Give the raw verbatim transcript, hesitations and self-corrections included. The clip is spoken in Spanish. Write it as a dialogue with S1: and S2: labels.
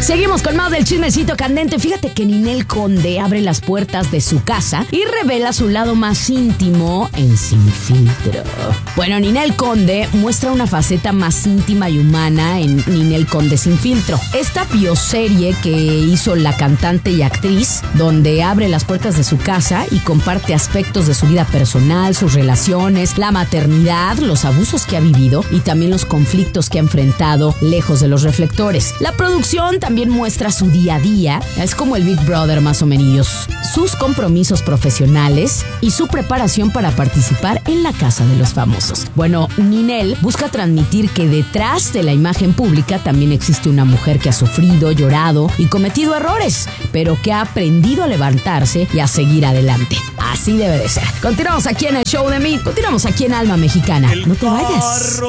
S1: Seguimos con más del chismecito candente. Fíjate que Ninel Conde abre las puertas de su casa y revela su lado más íntimo en Sin Filtro. Bueno, Ninel Conde muestra una faceta más íntima y humana en Ninel Conde Sin Filtro. Esta bioserie que hizo la cantante y actriz, donde abre las puertas de su casa y comparte aspectos de su vida personal, sus relaciones, la maternidad, los abusos que ha vivido y también los conflictos que ha enfrentado lejos de los reflectores. La producción también muestra su día a día, es como el Big Brother más o menos, sus compromisos profesionales y su preparación para participar en la casa de los famosos. Bueno, Ninel busca transmitir que detrás de la imagen pública también existe una mujer que ha sufrido, llorado y cometido errores, pero que ha aprendido a levantarse y a seguir adelante. Así debe de ser. Continuamos aquí en el show de Mí, continuamos aquí en Alma Mexicana. No te vayas.